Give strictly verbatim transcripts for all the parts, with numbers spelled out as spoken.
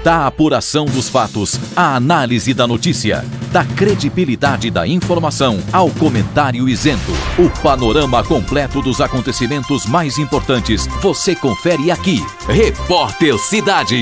Da apuração dos fatos, à análise da notícia, da credibilidade da informação ao comentário isento. O panorama completo dos acontecimentos mais importantes você confere aqui. Repórter Cidade.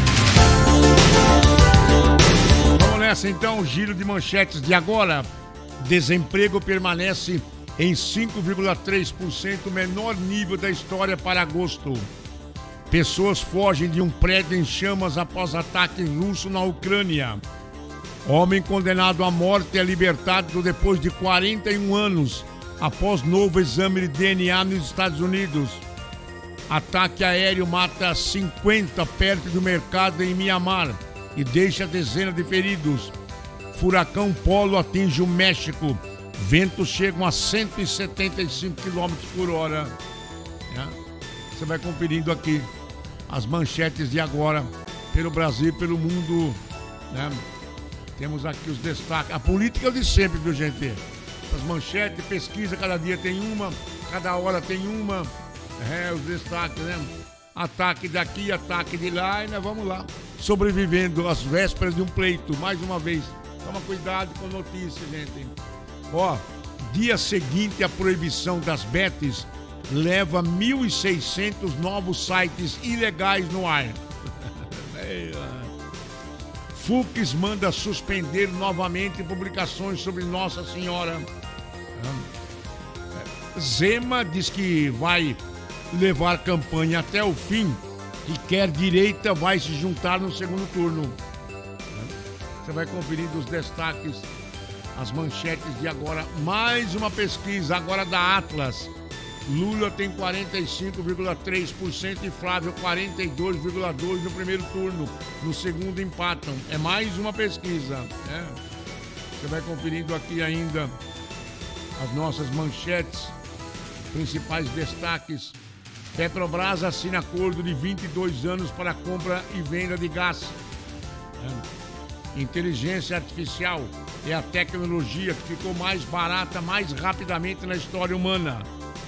Vamos nessa então, o giro de manchetes de agora. Desemprego permanece em cinco vírgula três por cento, menor nível da história para agosto. Pessoas fogem de um prédio em chamas após ataque russo na Ucrânia. Homem condenado à morte é libertado depois de quarenta e um anos, após novo exame de D N A nos Estados Unidos. Ataque aéreo mata cinquenta perto do mercado em Mianmar e deixa dezenas de feridos. Furacão Polo atinge o México. Ventos chegam a cento e setenta e cinco quilômetros por hora. Você vai conferindo aqui as manchetes de agora, pelo Brasil e pelo mundo, né? Temos aqui os destaques. A política é o de sempre, viu, gente? As manchetes, pesquisa, cada dia tem uma, cada hora tem uma. É, os destaques, né? Ataque daqui, ataque de lá, e nós vamos lá. Sobrevivendo às vésperas de um pleito, mais uma vez. Toma cuidado com notícia, gente. Ó, dia seguinte à proibição das bets, leva mil e seiscentos novos sites ilegais no ar. Fux manda suspender novamente publicações sobre Nossa Senhora. Zema diz que vai levar a campanha até o fim e quer direita vai se juntar no segundo turno. Você vai conferir os destaques, as manchetes de agora. Mais uma pesquisa agora da Atlas. Lula tem quarenta e cinco vírgula três por cento e Flávio quarenta e dois vírgula dois por cento no primeiro turno. No segundo empatam. É mais uma pesquisa, né? Você vai conferindo aqui ainda as nossas manchetes, principais destaques. Petrobras assina acordo de vinte e dois anos para compra e venda de gás. Inteligência artificial é a tecnologia que ficou mais barata mais rapidamente na história humana.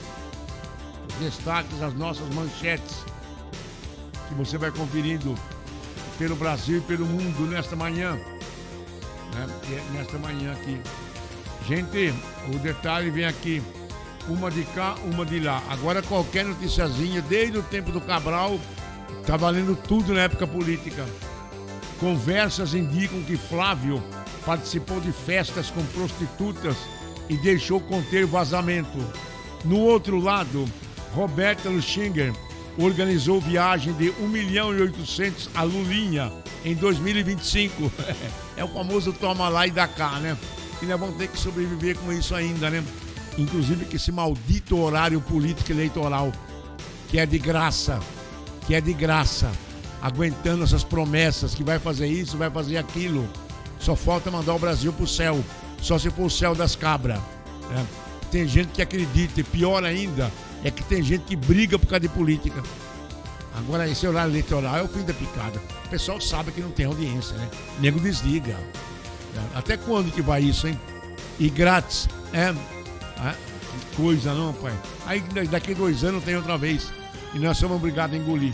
Destaques, as nossas manchetes, que você vai conferindo pelo Brasil e pelo mundo nesta manhã, né? Nesta manhã aqui. Gente, o detalhe vem aqui, uma de cá, uma de lá. Agora qualquer noticiazinha, desde o tempo do Cabral, tá valendo tudo na época política. Conversas indicam que Flávio participou de festas com prostitutas e deixou conter vazamento. No outro lado, Roberta Luxinger organizou viagem de um milhão e oitocentos a Lulinha em dois mil e vinte e cinco. É o famoso toma lá e dá cá, né? E nós vamos ter que sobreviver com isso ainda, né? Inclusive com esse maldito horário político eleitoral, que é de graça, que é de graça, aguentando essas promessas, que vai fazer isso, vai fazer aquilo. Só falta mandar o Brasil pro céu, só se for o céu das cabras, né? Tem gente que acredita, e pior ainda, é que tem gente que briga por causa de política. Agora, esse horário eleitoral é o fim da picada. O pessoal sabe que não tem audiência, né? O nego desliga. Até quando que vai isso, hein? E grátis, é? Ah, que coisa, não, pai? Aí daqui a dois anos tem outra vez. E nós somos obrigados a engolir.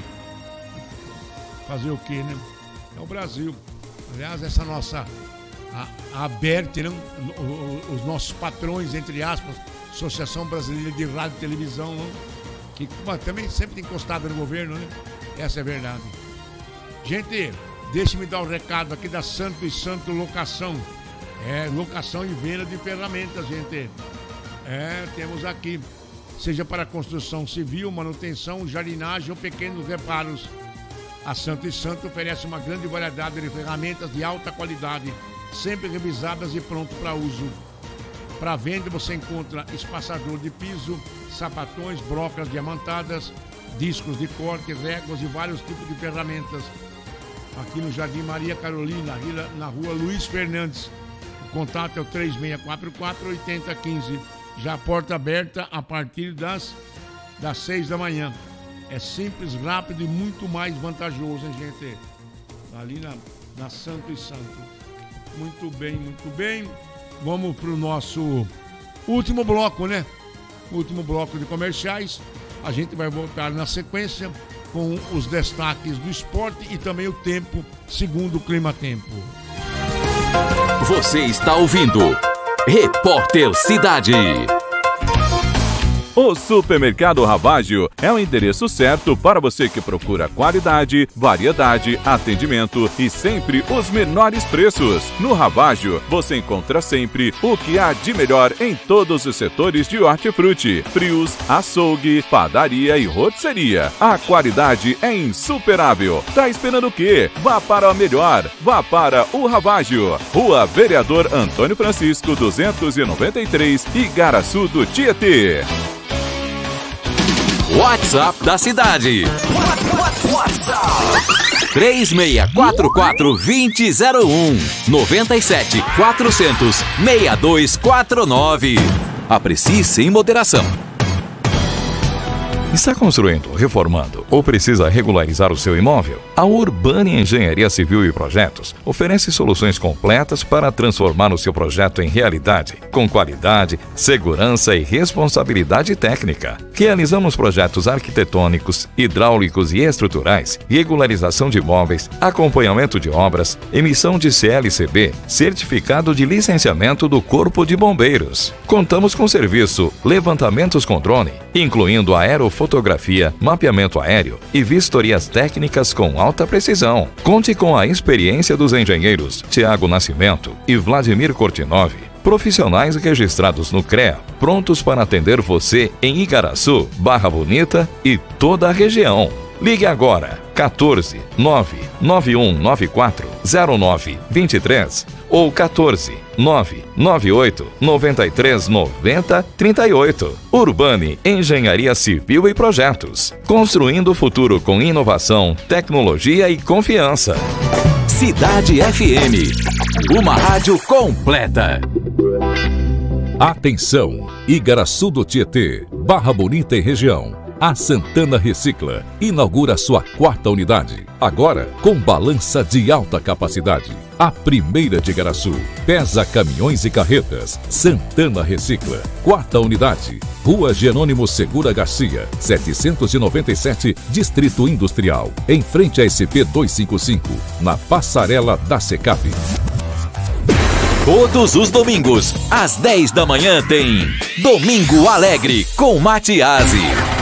Fazer o quê, né? É o Brasil. Aliás, essa nossa... A, a Abert, né? Os nossos patrões, entre aspas, Associação Brasileira de Rádio e Televisão, né? Que bom, também sempre tem encostado no governo, né? Essa é a verdade. Gente, deixe-me dar o um recado aqui da Santo e Santo Locação. É, locação e venda de ferramentas, gente. É, temos aqui, seja para construção civil, manutenção, jardinagem ou pequenos reparos. A Santo e Santo oferece uma grande variedade de ferramentas de alta qualidade, sempre revisadas e pronto para uso. Para venda você encontra espaçador de piso, sapatões, brocas diamantadas, discos de corte, réguas e vários tipos de ferramentas. Aqui no Jardim Maria Carolina, na rua Luiz Fernandes. O contato é o três seis quatro quatro, oito zero um cinco. Já a porta aberta a partir das, das seis da manhã. É simples, rápido e muito mais vantajoso, hein, gente? Ali na, na Santo e Santo. Muito bem, muito bem. Vamos para o nosso último bloco, né? Último bloco de comerciais. A gente vai voltar na sequência com os destaques do esporte e também o tempo, segundo o Clima Tempo. Você está ouvindo Repórter Cidade. O Supermercado Ravaggio é o endereço certo para você que procura qualidade, variedade, atendimento e sempre os menores preços. No Ravaggio, você encontra sempre o que há de melhor em todos os setores de hortifruti, frios, açougue, padaria e rotisseria. A qualidade é insuperável. Tá esperando o quê? Vá para o melhor. Vá para o Ravaggio. Rua Vereador Antônio Francisco, duzentos e noventa e três, Igaraçu do Tietê. WhatsApp da cidade. três seis quatro quatro, dois zero zero um, nove sete quatro zero zero, seis dois quatro nove. Aprecie sem moderação. Está construindo, reformando ou precisa regularizar o seu imóvel? A Urbani Engenharia Civil e Projetos oferece soluções completas para transformar o seu projeto em realidade, com qualidade, segurança e responsabilidade técnica. Realizamos projetos arquitetônicos, hidráulicos e estruturais, regularização de imóveis, acompanhamento de obras, emissão de C L C B, certificado de licenciamento do Corpo de Bombeiros. Contamos com serviço levantamentos com drone, incluindo aerofotografia, fotografia, mapeamento aéreo e vistorias técnicas com alta precisão. Conte com a experiência dos engenheiros Tiago Nascimento e Vladimir Kortinov, profissionais registrados no C R E A, prontos para atender você em Igaraçu, Barra Bonita e toda a região. Ligue agora, quatorze, nove nove um nove quatro, zero nove dois três ou quatorze, nove nove oito, nove três nove zero, três oito. Urbani Engenharia Civil e Projetos. Construindo o futuro com inovação, tecnologia e confiança. Cidade F M. Uma rádio completa. Atenção! Igaraçu do Tietê, Barra Bonita e região. A Santana Recicla inaugura sua quarta unidade, agora com balança de alta capacidade. A primeira de Igaraçu, pesa caminhões e carretas. Santana Recicla, quarta unidade, Rua Jerônimo Segura Garcia, setecentos e noventa e sete, Distrito Industrial, em frente a S P duzentos e cinquenta e cinco, na passarela da Secap. Todos os domingos, às dez da manhã, tem Domingo Alegre com Matiasi.